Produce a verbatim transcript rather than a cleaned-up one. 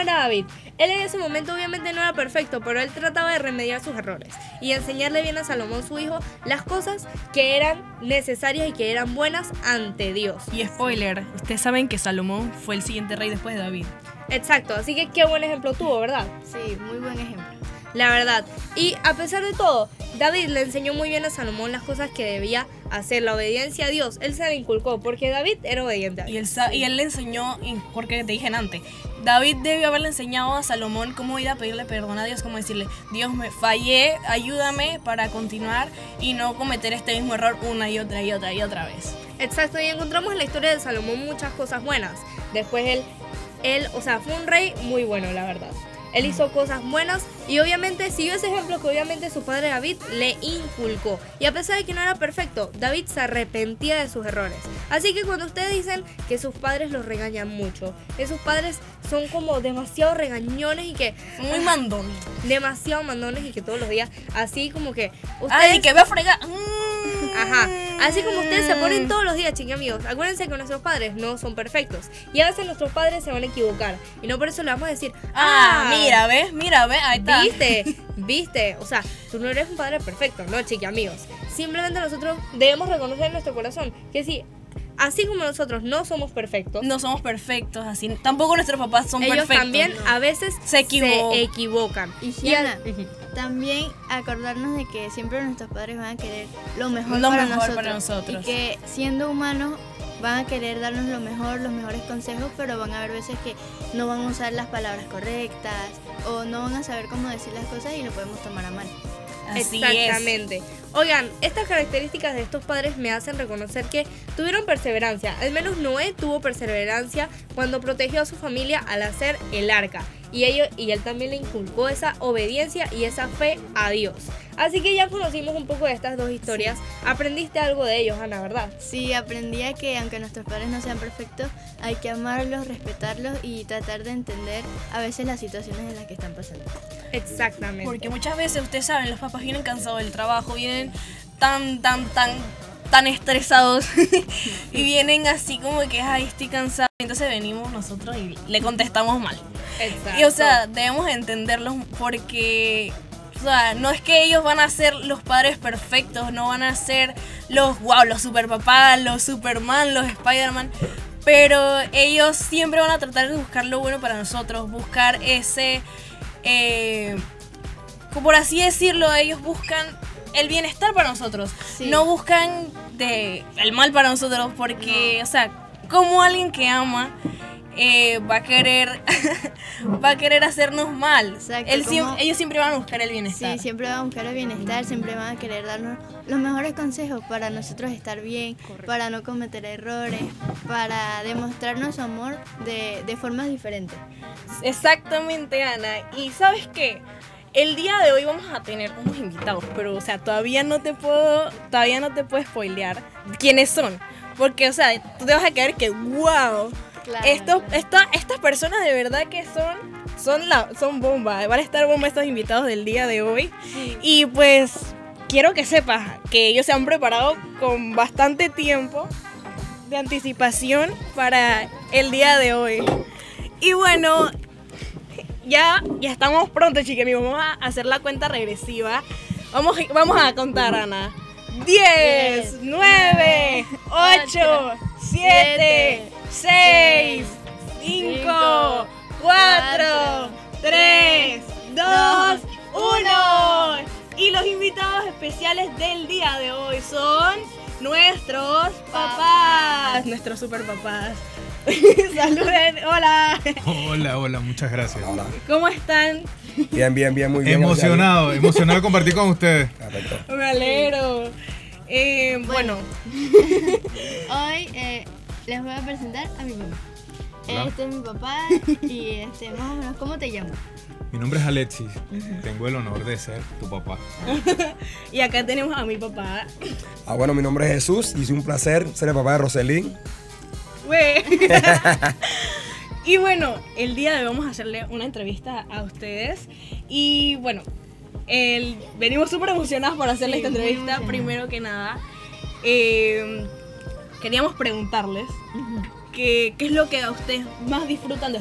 era David? Él en ese momento obviamente no era perfecto, pero él trataba de remediar sus errores y enseñarle bien a Salomón, su hijo, las cosas que eran necesarias y que eran buenas ante Dios. Y spoiler, ustedes saben que Salomón fue el siguiente rey después de David. Exacto, así que qué buen ejemplo tuvo, ¿verdad? Sí, muy buen ejemplo. La verdad. Y a pesar de todo, David le enseñó muy bien a Salomón las cosas que debía hacer, la obediencia a Dios. Él se la inculcó porque David era obediente a Dios. Y él, sa- y él le enseñó, y- porque te dije antes, David debió haberle enseñado a Salomón cómo ir a pedirle perdón a Dios, cómo decirle, Dios, me fallé, ayúdame para continuar y no cometer este mismo error una y otra y otra y otra vez. Exacto, y encontramos en la historia de Salomón muchas cosas buenas. Después él, él, o sea, fue un rey muy bueno, la verdad. Él hizo cosas buenas y obviamente siguió ese ejemplo que obviamente su padre David le inculcó. Y a pesar de que no era perfecto, David se arrepentía de sus errores. Así que cuando ustedes dicen que sus padres los regañan mucho, que sus padres son como demasiado regañones y que... Muy mandón. Demasiado mandones y que todos los días, así como que... Ustedes, Ay, que ve a fregar. Mm. Ajá, así como ustedes se ponen todos los días, chingue amigos. Acuérdense que nuestros padres no son perfectos. Y a veces nuestros padres se van a equivocar. Y no por eso le vamos a decir, Ah, mira, ¿ves? Mira, ¿ves? Ahí está. ¿viste? ¿Viste? O sea, tú no eres un padre perfecto, no, chiqui amigos. Simplemente nosotros debemos reconocer en nuestro corazón que sí, así como nosotros no somos perfectos, No somos perfectos, así. Tampoco nuestros papás son ellos perfectos. también No. a veces Se equivocan. se equivocan. Y Y Gianna, a- Ujú. también acordarnos de que siempre nuestros padres van a querer lo mejor, Lo para, mejor nosotros, para nosotros. y que siendo humanos van a querer darnos lo mejor, los mejores consejos, pero van a haber veces que no van a usar las palabras correctas o no van a saber cómo decir las cosas y lo podemos tomar a mal. Así es. Exactamente. Oigan, estas características de estos padres me hacen reconocer que tuvieron perseverancia. Al menos Noé tuvo perseverancia cuando protegió a su familia al hacer el arca. Y, ellos, y él también le inculcó esa obediencia y esa fe a Dios. Así que ya conocimos un poco de estas dos historias. Aprendiste algo de ellos, Ana, ¿verdad? Sí, aprendí a que aunque nuestros padres no sean perfectos, hay que amarlos, respetarlos y tratar de entender a veces las situaciones en las que están pasando. Exactamente. Porque muchas veces, ustedes saben, los papás vienen cansados del trabajo, vienen tan, tan, tan, tan estresados y vienen así como que, ay, estoy cansado. Entonces venimos nosotros y le contestamos mal. Exacto. Y o sea, debemos entenderlos porque, o sea, no es que ellos van a ser los padres perfectos, no van a ser los, wow, los super papás, los Superman, los Spider-Man, pero ellos siempre van a tratar de buscar lo bueno para nosotros, buscar ese, eh, por así decirlo, ellos buscan el bienestar para nosotros, Sí. no buscan de, el mal para nosotros, porque, o sea, como alguien que ama eh, va a querer va a querer hacernos mal. Exacto, Él siem- como- ellos siempre van a buscar el bienestar. Sí, siempre van a buscar el bienestar, siempre van a querer darnos los mejores consejos para nosotros estar bien, para no cometer errores, para demostrarnos su amor de, de formas diferentes. Exactamente, Ana. Y ¿sabes qué? El día de hoy vamos a tener unos invitados, pero o sea, todavía no te puedo todavía no te puedo spoilear quiénes son, porque o sea, tú te vas a quedar que wow. Claro, Estos, claro. esta- estas personas de verdad que son son la son bomba, van a estar bomba estos invitados del día de hoy. Sí. Y pues quiero que sepas que ellos se han preparado con bastante tiempo de anticipación para el día de hoy. Y bueno, ya, ya estamos pronto, chicos, amigos. Vamos a hacer la cuenta regresiva. Vamos, vamos a contar, Ana. diez, nueve, ocho, siete, seis, cinco, cuatro, tres, dos, uno. Y los invitados especiales del día de hoy son nuestros papás, nuestros super papás. Saluden, hola. Hola, hola, muchas gracias. Hola. ¿Cómo están? Bien, bien, bien, muy bien. Emocionado, emocionado de compartir con ustedes. Perfecto. Me alegro. Eh, bueno, Hoy eh, les voy a presentar a mi papá. Hola. Este es mi papá y este, más o menos, ¿cómo te llamas? Mi nombre es Alexis. Tengo el honor de ser tu papá. y acá tenemos a mi papá. Ah, bueno, mi nombre es Jesús y es un placer ser el papá de Roselín. Güey. Y bueno, el día de hoy vamos a hacerle una entrevista a ustedes. Y bueno, el- venimos súper emocionados por hacerle Sí, esta muy entrevista. emocionados. Primero que nada, eh, queríamos preguntarles qué, qué es lo que a ustedes más disfrutan de